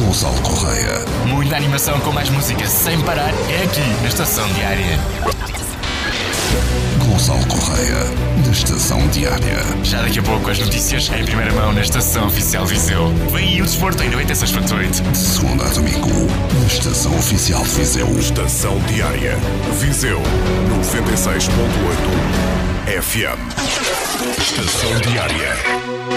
Gonçalo Correia. Muita animação com mais música sem parar é aqui na Estação Diária. Gonçalo Correia, da Estação Diária. Já daqui a pouco as notícias em primeira mão na Estação Oficial Viseu. Vem aí o desporto em 96.8. De segunda a domingo, na Estação Oficial de Viseu. Estação Diária. Viseu 96.8 FM. Estação Diária.